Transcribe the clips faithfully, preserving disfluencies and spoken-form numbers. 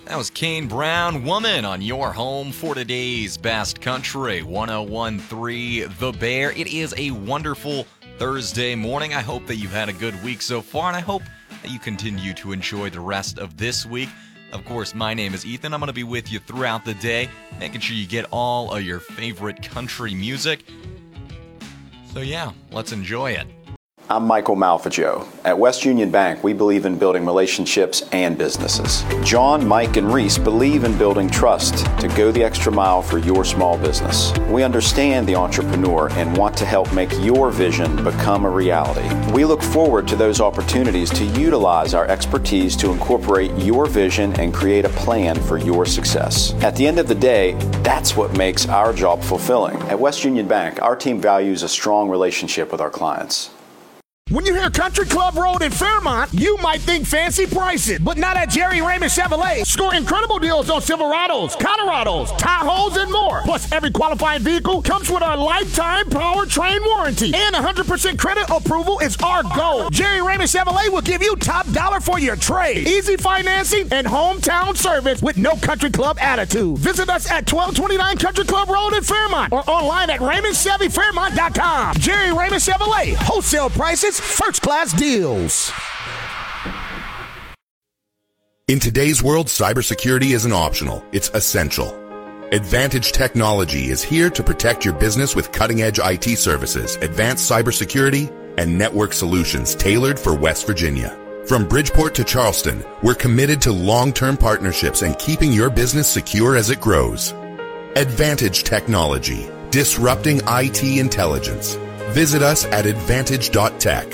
That was Kane Brown, Woman, on your home for today's Best Country, one oh one point three The Bear. It is a wonderful Thursday morning. I hope that you've had a good week so far, and I hope that you continue to enjoy the rest of this week. Of course, my name is Ethan. I'm going to be with you throughout the day, making sure you get all of your favorite country music. So yeah, let's enjoy it. I'm Michael Malfaggio. At West Union Bank, we believe in building relationships and businesses. John, Mike, and Reese believe in building trust to go the extra mile for your small business. We understand the entrepreneur and want to help make your vision become a reality. We look forward to those opportunities to utilize our expertise to incorporate your vision and create a plan for your success. At the end of the day, that's what makes our job fulfilling. At West Union Bank, our team values a strong relationship with our clients. When you hear Country Club Road in Fairmont, you might think fancy prices, but not at Jerry Raymond Chevrolet. Score incredible deals on Silverados, Colorados, Tahoes, and more. Plus, every qualifying vehicle comes with our lifetime powertrain warranty, and one hundred percent credit approval is our goal. Jerry Raymond Chevrolet will give you top dollar for your trade, easy financing, and hometown service with no Country Club attitude. Visit us at twelve twenty-nine Country Club Road in Fairmont or online at Raymond Chevy Fairmont dot com. Jerry Raymond Chevrolet, wholesale prices, first class deals. In today's world, cybersecurity isn't optional, it's essential. Advantage Technology is here to protect your business with cutting-edge I T services, advanced cybersecurity, and network solutions tailored for West Virginia. From Bridgeport to Charleston, we're committed to long-term partnerships and keeping your business secure as it grows. Advantage Technology, disrupting I T intelligence. Visit us at advantage dot tech.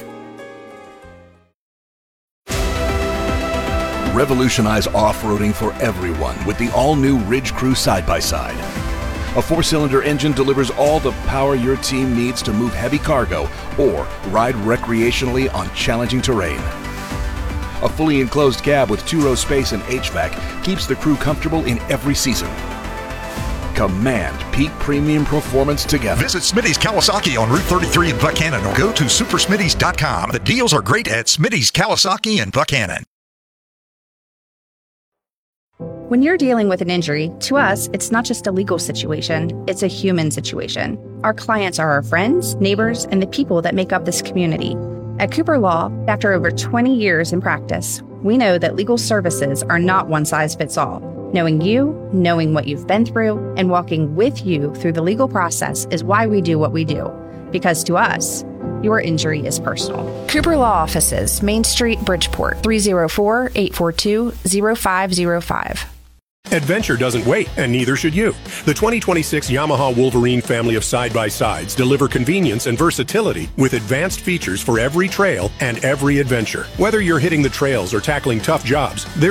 Revolutionize off-roading for everyone with the all-new Ridge Crew side-by-side. A four-cylinder engine delivers all the power your team needs to move heavy cargo or ride recreationally on challenging terrain. A fully enclosed cab with two-row space and H V A C keeps the crew comfortable in every season. Command peak premium performance together. Visit Smitty's Kawasaki on Route thirty-three in Buchanan or go to super smitty's dot com. The deals are great at Smitty's Kawasaki in Buchanan. When you're dealing with an injury, to us, it's not just a legal situation, it's a human situation. Our clients are our friends, neighbors, and the people that make up this community. At Cooper Law, after over twenty years in practice, we know that legal services are not one size fits all. Knowing you, knowing what you've been through, and walking with you through the legal process is why we do what we do. Because to us, your injury is personal. Cooper Law Offices, Main Street, Bridgeport, three oh four, eight four two, oh five oh five. Adventure doesn't wait, and neither should you. The twenty twenty-six Yamaha Wolverine family of side-by-sides deliver convenience and versatility with advanced features for every trail and every adventure. Whether you're hitting the trails or tackling tough jobs,